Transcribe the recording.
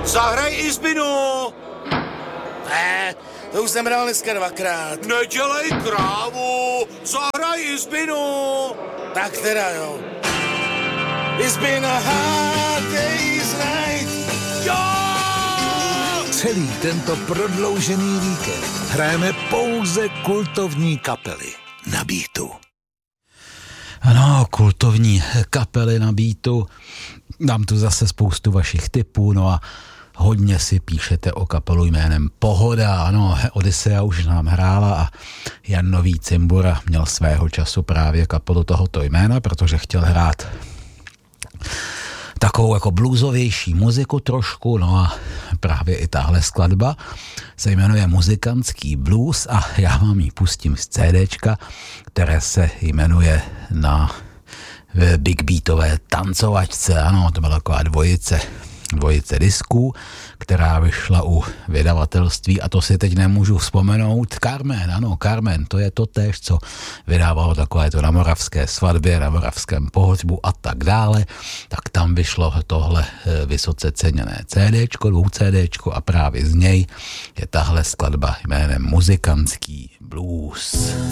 Zahraj Izbinu! Ne, to už jsem hrál dneska 2krát. Nedělej krávu! Zahraj Izbinu! Tak teda jo. It's been a hard day's night. Jo! Celý tento prodloužený víkend hrajeme pouze kultovní kapely na Beatu. Ano, kultovní kapely na Beatu. Dám tu zase spoustu vašich tipů, no a hodně si píšete o kapelu jménem Pohoda. Ano, Odyssea už nám hrála a Jan Nový Cimbura měl svého času právě kapelu tohoto jména, protože chtěl hrát takovou jako bluesovější muziku trošku, no a právě i tahle skladba se jmenuje Muzikantský blues a já vám ji pustím z CDčka, které se jmenuje na Big Beatové tancovačce. Ano, to byla taková dvojice disků, která vyšla u vydavatelství a to si teď nemůžu vzpomenout. Carmen, to je to též, co vydávalo takové to na Moravské svatbě, na Moravském pohřbu a tak dále, tak tam vyšlo tohle vysoce ceněné CDčko, 2 CDčko a právě z něj je tahle skladba jménem Muzikantský blues.